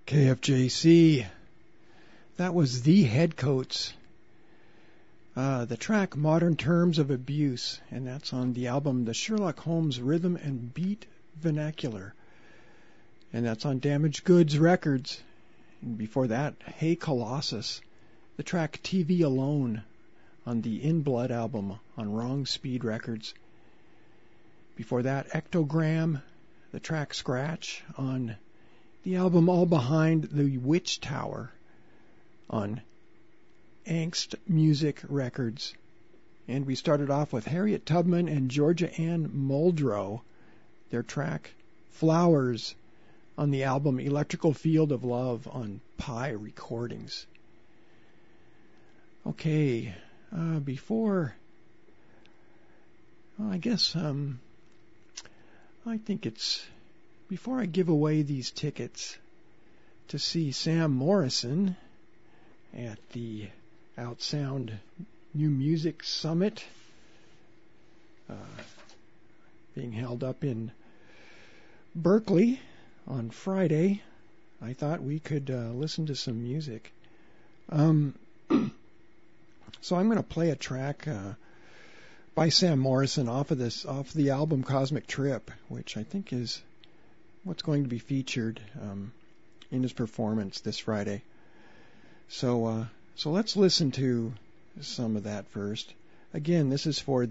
KFJC. That was The Headcoats. The track Modern Terms of Abuse, and that's on the album The Sherlock Holmes Rhythm and Beat Vernacular. And that's on Damaged Goods Records. And before that, Hey Colossus, the track TV Alone on the In Blood album on Wrong Speed Records. Before that, Ectogram, the track Scratch on the album All Behind the Witch Tower on Angst Music Records. And we started off with Harriet Tubman and Georgia Ann Muldrow, their track Flowers on the album Electrical Field of Love on Pi Recordings. Okay, before I give away these tickets to see Sam Morrison at the Outsound New Music Summit being held up in Berkeley on Friday, I thought we could listen to some music. So I'm going to play a track by Sam Morrison off the album Cosmic Trip, which I think is what's going to be featured in his performance this Friday. So let's listen to some of that first. Again, this is for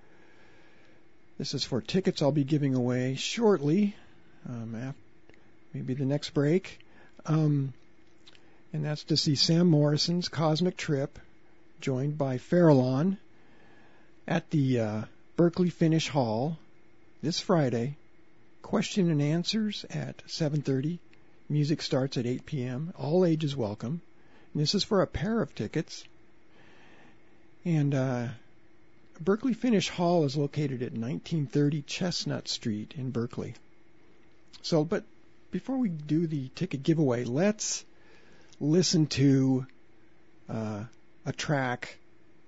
tickets I'll be giving away shortly, maybe the next break, and that's to see Sam Morrison's Cosmic Trip, joined by Farallon at the Berkeley Finish Hall this Friday. Question and answers at 7:30. Music starts at 8 p.m. All ages welcome. And this is for a pair of tickets. And Berkeley Finish Hall is located at 1930 Chestnut Street in Berkeley. So, but before we do the ticket giveaway, let's listen to a track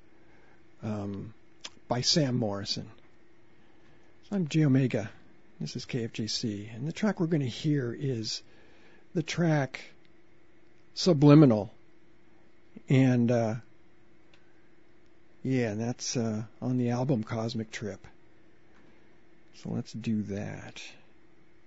by Sam Morrison. I'm J Omega. This is KFJC, and the track we're going to hear is the track Subliminal, and that's on the album Cosmic Trip. So let's do that.